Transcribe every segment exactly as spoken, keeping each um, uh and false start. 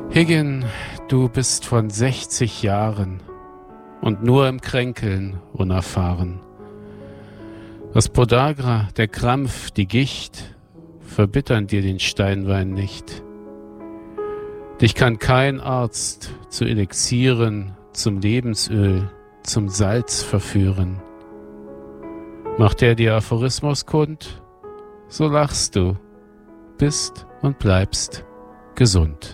Higgin, du bist von sechzig Jahren und nur im Kränkeln unerfahren. Das Podagra, der Krampf, die Gicht verbittern dir den Steinwein nicht. Dich kann kein Arzt zu Elixieren, zum Lebensöl, zum Salz verführen. Macht er dir Aphorismus kund, so lachst du, bist und bleibst gesund.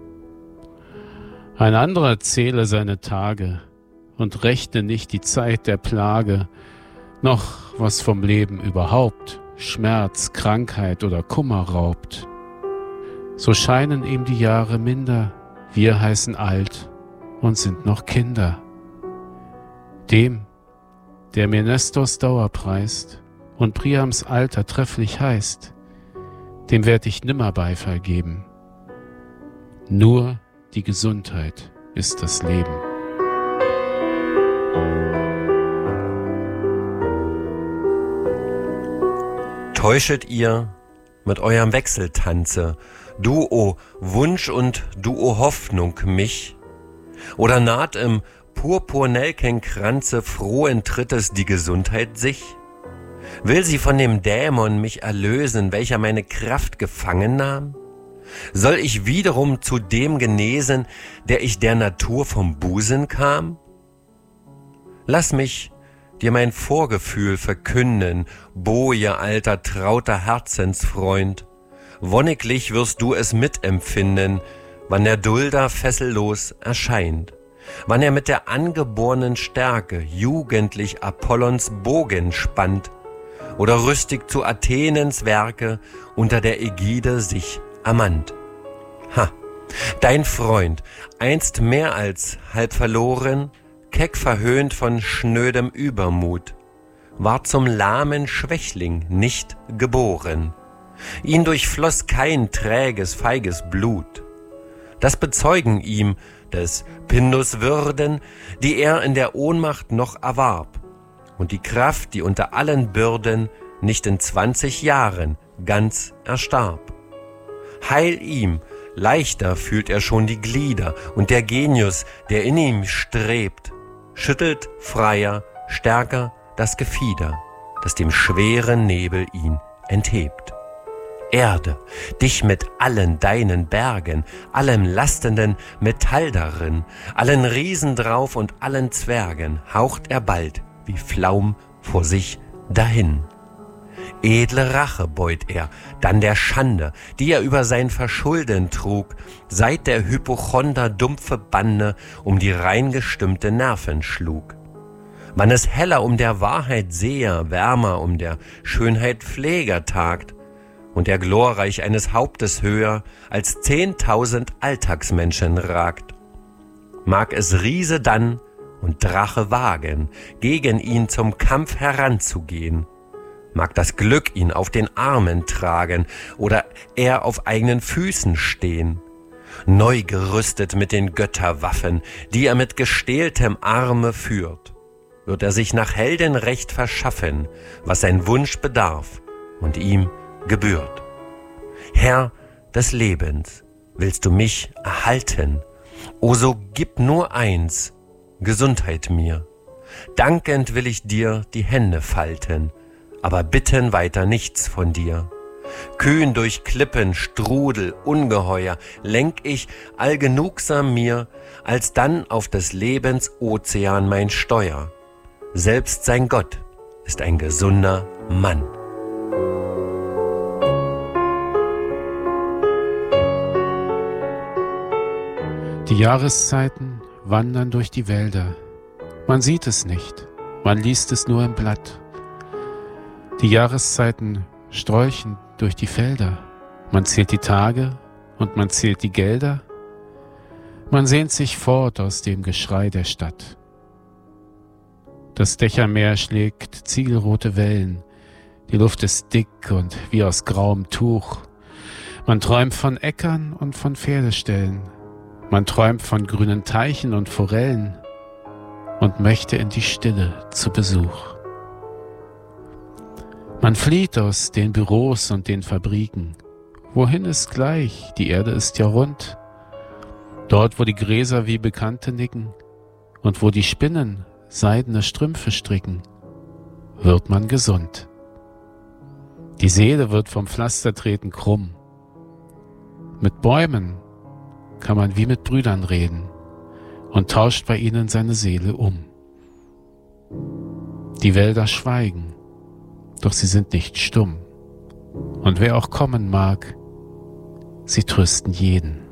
Ein anderer zähle seine Tage und rechne nicht die Zeit der Plage, noch was vom Leben überhaupt Schmerz, Krankheit oder Kummer raubt. So scheinen ihm die Jahre minder, wir heißen alt und sind noch Kinder. Dem, der mir Nestors Dauer preist und Priams Alter trefflich heißt, dem werd ich nimmer Beifall geben. Nur die Gesundheit ist das Leben. Täuschet ihr mit eurem Wechseltanze, du o Wunsch und du o Hoffnung mich? Oder naht im Purpurnelkenkranze frohen Trittes die Gesundheit sich? Will sie von dem Dämon mich erlösen, welcher meine Kraft gefangen nahm? Soll ich wiederum zu dem genesen, der ich der Natur vom Busen kam? Lass mich dir mein Vorgefühl verkünden, Boje, alter, trauter Herzensfreund. Wonniglich wirst du es mitempfinden, wann der Dulder fessellos erscheint, wann er mit der angeborenen Stärke jugendlich Apollons Bogen spannt oder rüstig zu Athenens Werke unter der Ägide sich ermannt. Ha, dein Freund, einst mehr als halb verloren, keck verhöhnt von schnödem Übermut, war zum lahmen Schwächling nicht geboren. Ihn durchfloss kein träges, feiges Blut. Das bezeugen ihm des Pindus Würden, die er in der Ohnmacht noch erwarb, und die Kraft, die unter allen Bürden nicht in zwanzig Jahren ganz erstarb. Heil ihm, leichter fühlt er schon die Glieder, und der Genius, der in ihm strebt, schüttelt freier, stärker das Gefieder, das dem schweren Nebel ihn enthebt. Erde, dich mit allen deinen Bergen, allem lastenden Metall darin, allen Riesen drauf und allen Zwergen, haucht er bald wie Flaum vor sich dahin. Edle Rache beut er, dann der Schande, die er über sein Verschulden trug, seit der Hypochonder dumpfe Bande um die reingestimmte Nerven schlug. Wann es heller um der Wahrheit Seher, wärmer um der Schönheit Pfleger tagt, und er glorreich eines Hauptes höher als zehntausend Alltagsmenschen ragt. Mag es Riese dann und Drache wagen, gegen ihn zum Kampf heranzugehen, mag das Glück ihn auf den Armen tragen oder er auf eigenen Füßen stehen, neu gerüstet mit den Götterwaffen, die er mit gestähltem Arme führt, wird er sich nach Heldenrecht verschaffen, was sein Wunsch bedarf und ihm gebührt. Herr des Lebens, willst du mich erhalten? O so gib nur eins, Gesundheit mir. Dankend will ich dir die Hände falten, aber bitten weiter nichts von dir. Kühn durch Klippen, Strudel, Ungeheuer lenk ich allgenugsam mir, alsdann auf des Lebens Ozean mein Steuer. Selbst sein Gott ist ein gesunder Mann. Die Jahreszeiten wandern durch die Wälder. Man sieht es nicht, man liest es nur im Blatt. Die Jahreszeiten strolchen durch die Felder. Man zählt die Tage und man zählt die Gelder. Man sehnt sich fort aus dem Geschrei der Stadt. Das Dächermeer schlägt ziegelrote Wellen. Die Luft ist dick und wie aus grauem Tuch. Man träumt von Äckern und von Pferdeställen. Man träumt von grünen Teichen und Forellen und möchte in die Stille zu Besuch. Man flieht aus den Büros und den Fabriken. Wohin ist gleich, die Erde ist ja rund. Dort, wo die Gräser wie Bekannte nicken und wo die Spinnen seidene Strümpfe stricken, wird man gesund. Die Seele wird vom Pflastertreten krumm. Mit Bäumen kann man wie mit Brüdern reden und tauscht bei ihnen seine Seele um. Die Wälder schweigen, doch sie sind nicht stumm. Und wer auch kommen mag, sie trösten jeden.